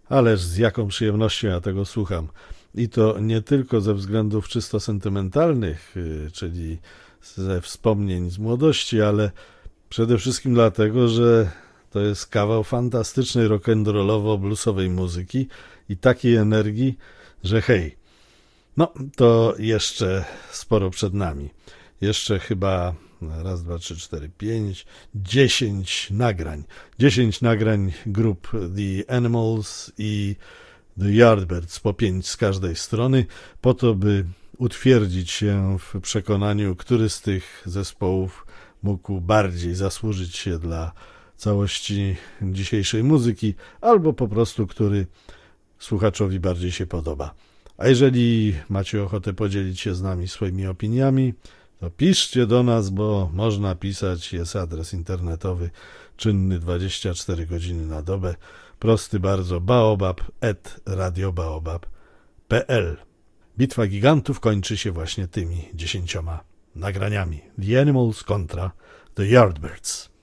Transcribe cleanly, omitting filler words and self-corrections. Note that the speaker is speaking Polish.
Ależ z jaką przyjemnością ja tego słucham. I to nie tylko ze względów czysto sentymentalnych, czyli ze wspomnień z młodości, ale przede wszystkim dlatego, że to jest kawał fantastycznej rock'n'rollowo-bluesowej muzyki i takiej energii, że hej, no to jeszcze sporo przed nami. Jeszcze chyba raz, dwa, trzy, cztery, pięć, 10 nagrań. 10 nagrań grup The Animals i The Yardbirds, po 5 z każdej strony, po to, by utwierdzić się w przekonaniu, który z tych zespołów mógł bardziej zasłużyć się dla całości dzisiejszej muzyki, albo po prostu który słuchaczowi bardziej się podoba. A jeżeli macie ochotę podzielić się z nami swoimi opiniami, to piszcie do nas, bo można pisać, jest adres internetowy czynny 24 godziny na dobę, prosty bardzo, baobab@radiobaobab.pl. Bitwa gigantów kończy się właśnie tymi 10 nagraniami. The Animals kontra The Yardbirds.